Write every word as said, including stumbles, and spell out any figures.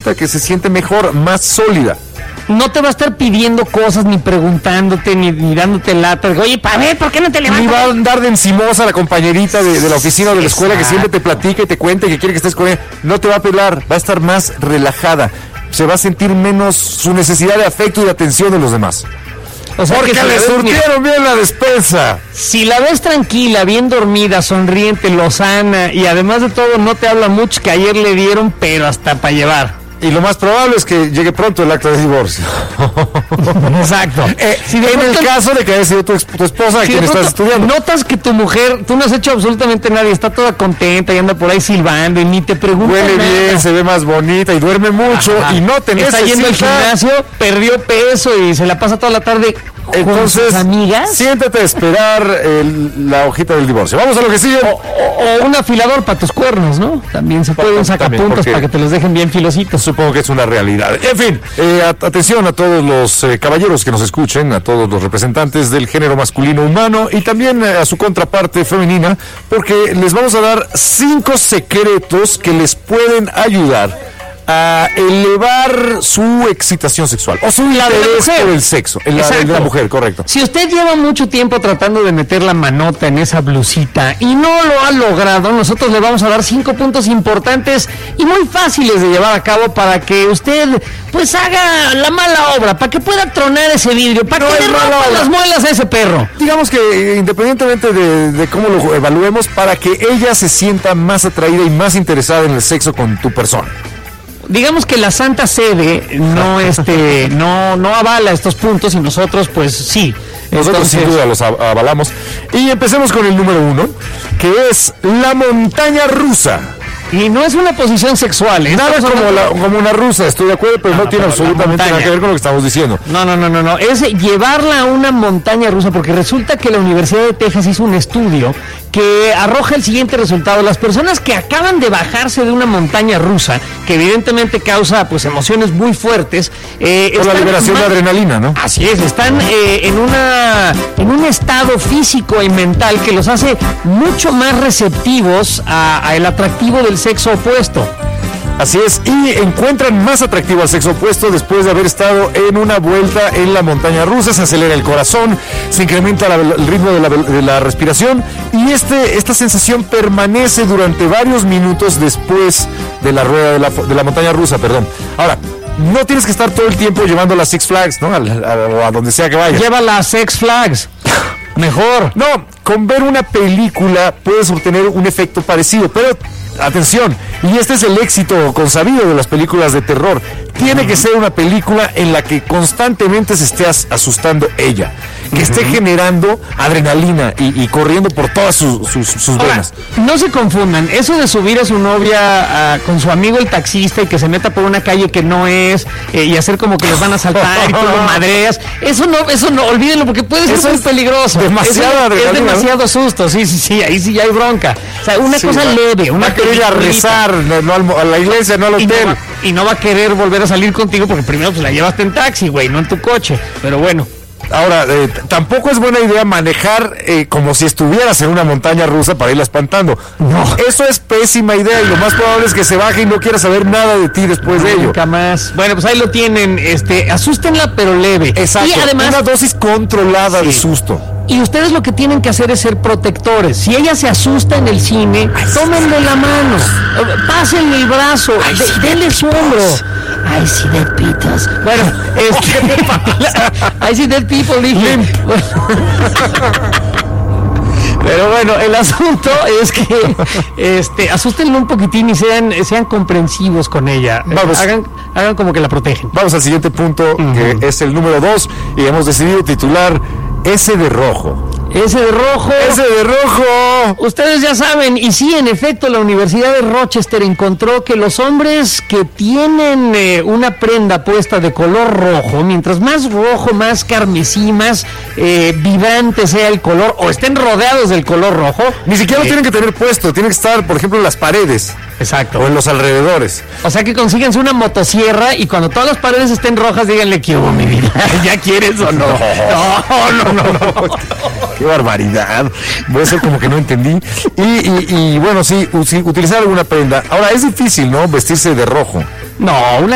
cuenta que se siente mejor, más sólida. No te va a estar pidiendo cosas, ni preguntándote, ni, ni dándote lata. Oye, pa' ver, ¿por qué no te levantas? Ni va a andar de encimosa la compañerita de, de la oficina o de la escuela. Exacto. Que siempre te platica y te cuenta y que quiere que estés con ella. No te va a pelar, va a estar más relajada. Se va a sentir menos su necesidad de afecto y de atención de los demás. O sea, porque que le surtieron bien la despensa. Si la ves tranquila, bien dormida, sonriente, lozana y además de todo no te habla mucho, que ayer le dieron, pero hasta para llevar. Y lo más probable es que llegue pronto el acta de divorcio. Exacto. Eh, si en pronto, el caso de que haya sido tu, tu esposa si quien estás estudiando. Notas que tu mujer, tú no has hecho absolutamente nada y está toda contenta y anda por ahí silbando y ni te pregunta Huele nada. bien, se ve más bonita y duerme mucho. Ajá. Y no te necesita. Está yendo al gimnasio, perdió peso y se la pasa toda la tarde. Entonces, amigas, siéntate a esperar el, la hojita del divorcio. Vamos a lo que sigue. O, o, o un afilador para tus cuernos, ¿no? También se pueden sacar puntos para que te los dejen bien filositos. Supongo que es una realidad. En fin, eh, atención a todos los eh, caballeros que nos escuchen, a todos los representantes del género masculino humano y también eh, a su contraparte femenina, porque les vamos a dar cinco secretos que les pueden ayudar a elevar su excitación sexual o su interés por el sexo, en la de la mujer, correcto. Si usted lleva mucho tiempo tratando de meter la manota en esa blusita y no lo ha logrado, nosotros le vamos a dar cinco puntos importantes y muy fáciles de llevar a cabo para que usted pues haga la mala obra, para que pueda tronar ese vidrio, para no que le rompa las muelas a ese perro. Digamos que independientemente de, de cómo lo evaluemos, para que ella se sienta más atraída y más interesada en el sexo con tu persona. Digamos que la Santa Sede no este no no avala estos puntos y nosotros pues sí. Nosotros Entonces, sin duda los avalamos. Y empecemos con el número uno, que es la montaña rusa. Y no es una posición sexual, ¿eh? Nada como, la, como una rusa, estoy de acuerdo, pero no, no tiene absolutamente nada que ver con lo que estamos diciendo. No, no, no, no, no, es llevarla a una montaña rusa, porque resulta que la Universidad de Texas hizo un estudio que arroja el siguiente resultado. Las personas que acaban de bajarse de una montaña rusa, que evidentemente causa pues emociones muy fuertes, eh, por la liberación más, de adrenalina, ¿no? Así es, están eh, en una en un estado físico y mental que los hace mucho más receptivos a, a el atractivo del sexo opuesto. Así es, y encuentran más atractivo al sexo opuesto después de haber estado en una vuelta en la montaña rusa. Se acelera el corazón, se incrementa la, el ritmo de la, de la respiración y este, esta sensación permanece durante varios minutos después de la rueda de la, de la montaña rusa, perdón. Ahora, no tienes que estar todo el tiempo llevando las Six Flags, ¿no? A, a, a donde sea que vayas. Lleva las Six Flags. Mejor. No, con ver una película puedes obtener un efecto parecido, pero atención, y este es el éxito consabido de las películas de terror. Tiene que ser una película en la que constantemente se esté asustando ella, que uh-huh. esté generando adrenalina y, y corriendo por todas sus, sus, sus venas. Ahora, no se confundan, eso de subir a su novia uh, con su amigo el taxista y que se meta por una calle que no es eh, y hacer como que les van a saltar y tú lo madreas, eso no, eso no, olvídenlo porque puede ser eso muy peligroso. Demasiado adrenalina, es demasiado ¿no? susto, sí, sí, sí, ahí sí ya hay bronca. O sea, una sí, cosa va, leve, una va a querer ir a rezar, no, no al, a la iglesia, no al hotel. Y no, va, y no va a querer volver a salir contigo porque primero pues la llevaste en taxi, güey, no en tu coche. Pero bueno. Ahora, eh, tampoco es buena idea manejar eh, como si estuvieras en una montaña rusa para irla espantando. No. Eso es pésima idea y lo más probable es que se baje y no quiera saber nada de ti después de ello. Nunca más. Bueno, pues ahí lo tienen, este, asústenla pero leve. Exacto. Y además una dosis controlada sí. de susto. Y ustedes lo que tienen que hacer es ser protectores. Si ella se asusta en el cine, ay, tómenle sí, la mano, pásenle el brazo, ay, de, sí, denle su hombro. Ay, sí, dead pitos. Bueno, este, ay, sí, dead people, dije. Pero bueno, el asunto es que este, asústenlo un poquitín y sean, sean comprensivos con ella. Vamos. Hagan, hagan como que la protegen. Vamos al siguiente punto, uh-huh. que es el número dos, y hemos decidido titular Ese de rojo. Ese de rojo. Ese de rojo. Ustedes ya saben, y sí, en efecto, la Universidad de Rochester encontró que los hombres que tienen eh, una prenda puesta de color rojo, mientras más rojo, más carmesí, más eh, vibrante sea el color, o estén rodeados del color rojo. Ni siquiera eh, lo tienen que tener puesto, tienen que estar, por ejemplo, en las paredes. Exacto. O en los alrededores. O sea que consíguense una motosierra y cuando todas las paredes estén rojas, díganle que hubo, mi vida. ¿Ya quieres o no? No, no, no, no. no. Qué barbaridad. Voy a ser como que no entendí. Y, y, y bueno, sí, sí, utilizar alguna prenda. Ahora, es difícil, ¿no? Vestirse de rojo. No, una